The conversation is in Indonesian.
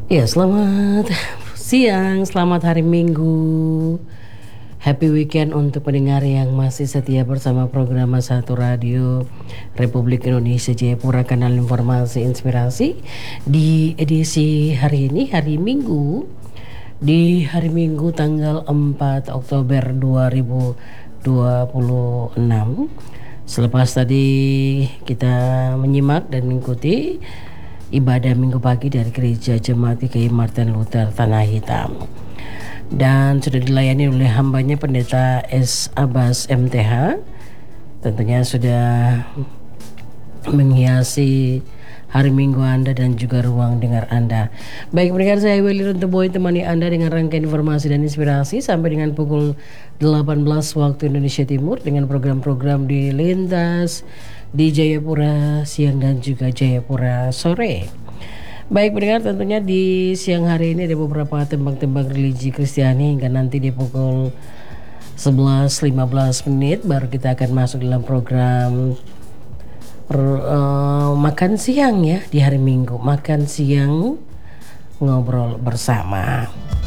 Ya, selamat siang, selamat hari Minggu. Happy weekend untuk pendengar yang masih setia bersama program Satu Radio Republik Indonesia Jayapura, kanal informasi inspirasi. Di edisi hari ini, hari Minggu, di hari Minggu tanggal 4 Oktober 2026. Selepas tadi kita menyimak dan mengikuti ibadah minggu pagi dari Gereja Jemaat GKI Martin Luther Tanah Hitam, dan sudah dilayani oleh hambanya Pendeta S. Abbas MTH. Tentunya sudah menghiasi hari Minggu Anda dan juga ruang dengar Anda. Baik pendengar, saya Willy Runtuboy temani Anda dengan rangkaian informasi dan inspirasi sampai dengan pukul 18 waktu Indonesia Timur dengan program-program di Lintas di Jayapura siang dan juga Jayapura sore. Baik pendengar, tentunya di siang hari ini ada beberapa tembang-tembang religi Kristiani hingga nanti di pukul 11.15 baru kita akan masuk dalam program makan siang ya di hari Minggu. Makan siang ngobrol bersama.